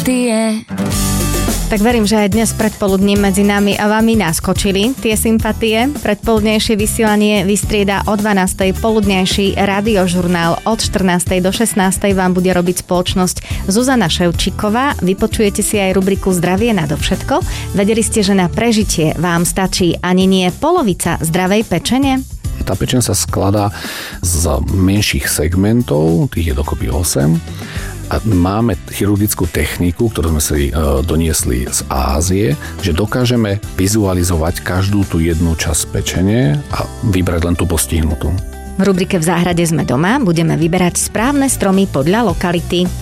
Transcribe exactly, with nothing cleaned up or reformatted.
Tak verím, že aj dnes predpoludním medzi nami a vami naskočili tie sympatie. Predpoludnejšie vysielanie vystrieda o dvanástej, poludnejší radiožurnál od štrnástej do šestnástej vám bude robiť spoločnosť Zuzana Ševčíková. Vypočujete si aj rubriku Zdravie nadovšetko. Vedeli ste, že na prežitie vám stačí ani nie polovica zdravej pečene? Tá pečeň sa skladá z menších segmentov, tých je dokopy osem. A máme chirurgickú techniku, ktorú sme si e, doniesli z Ázie, že dokážeme vizualizovať každú tú jednu časť pečene a vybrať len tú postihnutú. V rubrike V záhrade sme doma budeme vyberať správne stromy podľa lokality.